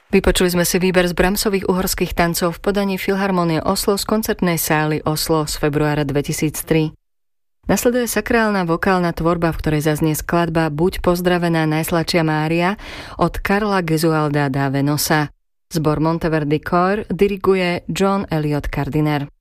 Vypočuli sme si výber z Brahmsových uhorských tancov v podaní Filharmonie Oslo z koncertnej sály Oslo z februára 2003. Nasleduje sakrálna vokálna tvorba, v ktorej zaznie skladba Buď pozdravená najsladšia Mária od Karla Gesualda da Venosa. Zbor Monteverdi Choir diriguje John Elliot Gardiner.